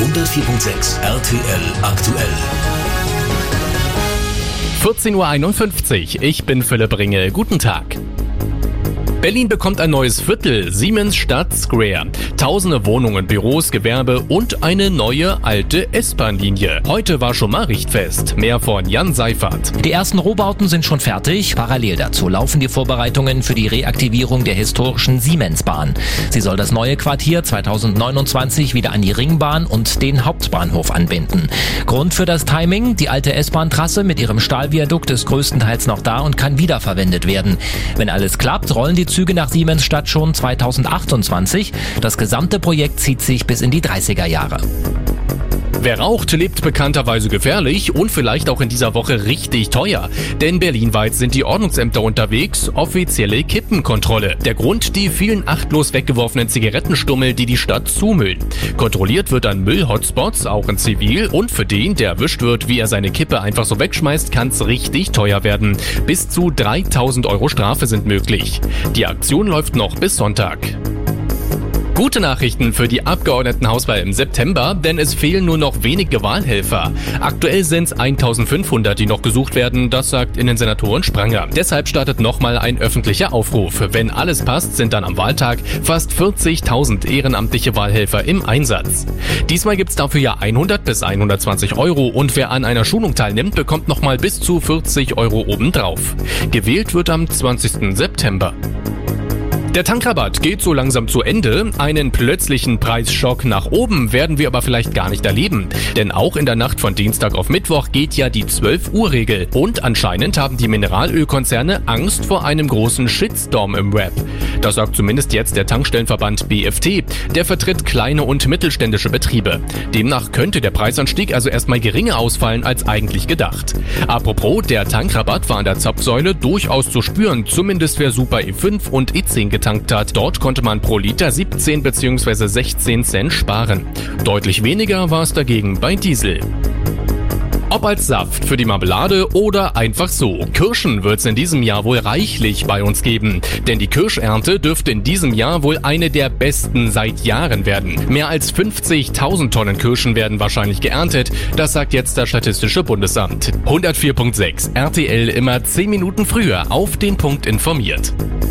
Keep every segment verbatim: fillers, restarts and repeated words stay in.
hundertvier Komma sechs R T L aktuell. vierzehn Uhr einundfünfzig, ich bin Philipp Ringel. Guten Tag. Berlin bekommt ein neues Viertel, Siemens Stadt Square. Tausende Wohnungen, Büros, Gewerbe und eine neue alte S-Bahn-Linie. Heute war schon mal Richtfest. Mehr von Jan Seifert. Die ersten Rohbauten sind schon fertig. Parallel dazu laufen die Vorbereitungen für die Reaktivierung der historischen Siemensbahn. Sie soll das neue Quartier zweitausendneunundzwanzig wieder an die Ringbahn und den Hauptbahnhof anbinden. Grund für das Timing: die alte S-Bahn-Trasse mit ihrem Stahlviadukt ist größtenteils noch da und kann wiederverwendet werden. Wenn alles klappt, rollen die Züge nach Siemensstadt schon zweitausendachtundzwanzig. Das gesamte Projekt zieht sich bis in die dreißiger Jahre. Wer raucht, lebt bekannterweise gefährlich und vielleicht auch in dieser Woche richtig teuer. Denn berlinweit sind die Ordnungsämter unterwegs, offizielle Kippenkontrolle. Der Grund: die vielen achtlos weggeworfenen Zigarettenstummel, die die Stadt zumüllen. Kontrolliert wird an Müll-Hotspots, auch in Zivil. Und für den, der erwischt wird, wie er seine Kippe einfach so wegschmeißt, kann's richtig teuer werden. Bis zu dreitausend Euro Strafe sind möglich. Die Aktion läuft noch bis Sonntag. Gute Nachrichten für die Abgeordnetenhauswahl im September, denn es fehlen nur noch wenige Wahlhelfer. Aktuell sind es eintausendfünfhundert, die noch gesucht werden, das sagt Innensenatorin Spranger. Deshalb startet nochmal ein öffentlicher Aufruf. Wenn alles passt, sind dann am Wahltag fast vierzigtausend ehrenamtliche Wahlhelfer im Einsatz. Diesmal gibt's dafür ja hundert bis hundertzwanzig Euro und wer an einer Schulung teilnimmt, bekommt nochmal bis zu vierzig Euro obendrauf. Gewählt wird am zwanzigsten September. Der Tankrabatt geht so langsam zu Ende. Einen plötzlichen Preisschock nach oben werden wir aber vielleicht gar nicht erleben. Denn auch in der Nacht von Dienstag auf Mittwoch geht ja die zwölf Uhr Regel. Und anscheinend haben die Mineralölkonzerne Angst vor einem großen Shitstorm im Web. Das sagt zumindest jetzt der Tankstellenverband B F T. Der vertritt kleine und mittelständische Betriebe. Demnach könnte der Preisanstieg also erstmal geringer ausfallen als eigentlich gedacht. Apropos, der Tankrabatt war an der Zapfsäule durchaus zu spüren. Zumindest wer Super E fünf und E zehn getankt hat. Dort konnte man pro Liter siebzehn bzw. sechzehn Cent sparen. Deutlich weniger war es dagegen bei Diesel. Ob als Saft für die Marmelade oder einfach so. Kirschen wird es in diesem Jahr wohl reichlich bei uns geben. Denn die Kirschernte dürfte in diesem Jahr wohl eine der besten seit Jahren werden. Mehr als fünfzigtausend Tonnen Kirschen werden wahrscheinlich geerntet. Das sagt jetzt das Statistische Bundesamt. hundertvier Komma sechs R T L immer zehn Minuten früher auf den Punkt informiert.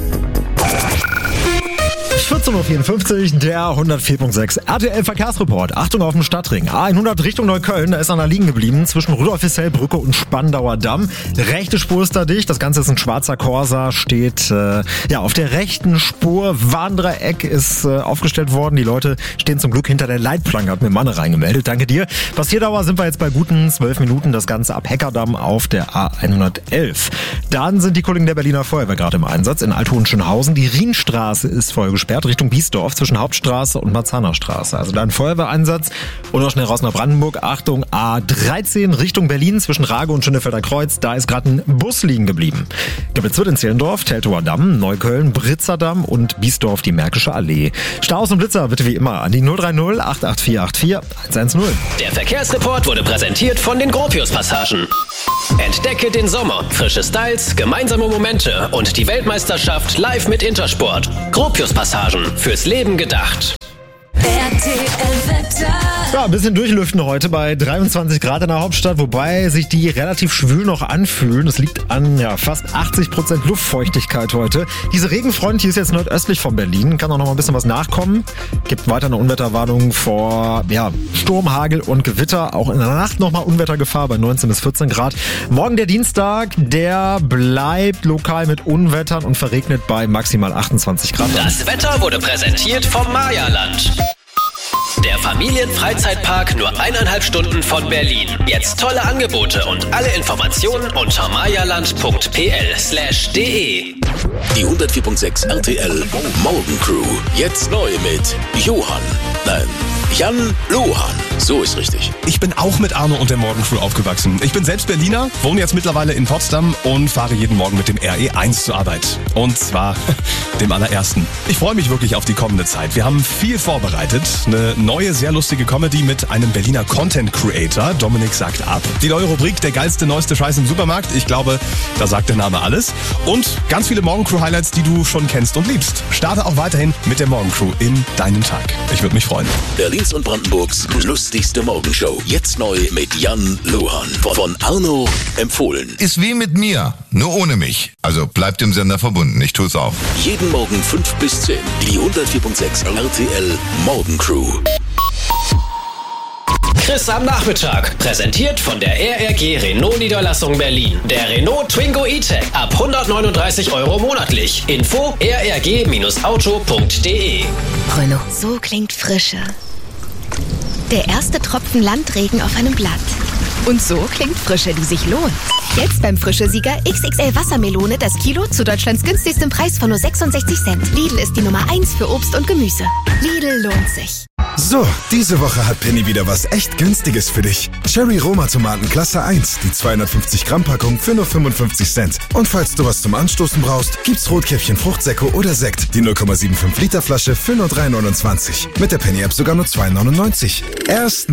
vierzehn Uhr vierundfünfzig, der hundertvier Komma sechs R T L Verkehrsreport. Achtung auf dem Stadtring. A hundert Richtung Neukölln, da ist einer liegen geblieben zwischen Rudolf-Hissell-Brücke und Spandauer Damm. Rechte Spur ist da dicht, das Ganze ist ein schwarzer Corsa, steht äh, ja auf der rechten Spur. Warndreieck ist äh, aufgestellt worden. Die Leute stehen zum Glück hinter der Leitplanke, hat mir Manne reingemeldet. Danke dir. Passierdauer sind wir jetzt bei guten zwölf Minuten, das Ganze ab Heckerdamm auf der A hundertelf. Dann sind die Kollegen der Berliner Feuerwehr gerade im Einsatz in Althohenschönhausen. Die Rienstraße ist voll gesperrt Richtung Biesdorf zwischen Hauptstraße und Marzahner Straße. Also da ein Feuerwehreinsatz. Und noch schnell raus nach Brandenburg. Achtung, A dreizehn Richtung Berlin zwischen Rage und Schönefelder Kreuz. Da ist gerade ein Bus liegen geblieben. Geblitzt wird in Zehlendorf, Teltower Damm, Neukölln, Britzer Damm und Biesdorf die Märkische Allee. Staus und Blitzer bitte wie immer an die null drei null acht acht vier acht vier eins eins null. Der Verkehrsreport wurde präsentiert von den Gropius-Passagen. Entdecke den Sommer, frische Styles, gemeinsame Momente und die Weltmeisterschaft live mit Intersport. Gropius-Passagen, fürs Leben gedacht. R T L-Wetter. Ja, ein bisschen durchlüften heute bei dreiundzwanzig Grad in der Hauptstadt, wobei sich die relativ schwül noch anfühlen. Das liegt an ja, fast achtzig Prozent Luftfeuchtigkeit heute. Diese Regenfront hier ist jetzt nordöstlich von Berlin, kann auch noch mal ein bisschen was nachkommen. Gibt weiter eine Unwetterwarnung vor ja, Sturm, Hagel und Gewitter. Auch in der Nacht nochmal Unwettergefahr bei neunzehn bis vierzehn Grad. Morgen der Dienstag, der bleibt lokal mit Unwettern und verregnet bei maximal achtundzwanzig Grad. Das Wetter wurde präsentiert vom Mayaland. Der Familienfreizeitpark nur eineinhalb Stunden von Berlin. Jetzt tolle Angebote und alle Informationen unter mayaland punkt p l slash d e. Die hundertvier Komma sechs R T L Morgencrew. Jetzt neu mit Johann. Nein, Jan Lohan. So ist richtig. Ich bin auch mit Arno und der Morgencrew aufgewachsen. Ich bin selbst Berliner, wohne jetzt mittlerweile in Potsdam und fahre jeden Morgen mit dem R E eins zur Arbeit. Und zwar dem allerersten. Ich freue mich wirklich auf die kommende Zeit. Wir haben viel vorbereitet. Eine neue, sehr lustige Comedy mit einem Berliner Content Creator. Dominik sagt ab. Die neue Rubrik, der geilste, neueste Scheiß im Supermarkt. Ich glaube, da sagt der Name alles. Und ganz viele Morgencrew-Highlights, die du schon kennst und liebst. Starte auch weiterhin mit der Morgencrew in deinen Tag. Ich würde mich freuen. Berlins und Brandenburgs lustig. lustigste Morgenshow. Jetzt neu mit Jan Lohan. Von Arno empfohlen. Ist wie mit mir, nur ohne mich. Also bleibt dem Sender verbunden, ich tu's auch. Jeden Morgen fünf bis zehn. Die hundertvier Komma sechs R T L Morgencrew. Chris am Nachmittag. Präsentiert von der R R G Renault Niederlassung Berlin. Der Renault Twingo E-Tech ab hundertneununddreißig Euro monatlich. Info r r g auto punkt d e. Renault. So klingt Frische. Der erste Tropfen Landregen auf einem Blatt. Und so klingt Frische, die sich lohnt. Jetzt beim Frische-Sieger X X L Wassermelone das Kilo zu Deutschlands günstigstem Preis von nur sechsundsechzig Cent. Lidl ist die Nummer eins für Obst und Gemüse. Lidl lohnt sich. So, diese Woche hat Penny wieder was echt Günstiges für dich. Cherry Roma Tomaten Klasse eins, die zweihundertfünfzig Gramm Packung für nur fünfundfünfzig Cent. Und falls du was zum Anstoßen brauchst, gibt's Rotkäppchen Fruchtsäcko oder Sekt, die null Komma fünfundsiebzig Liter Flasche für nur drei neunundzwanzig. Mit der Penny App sogar nur zwei neunundneunzig. Erst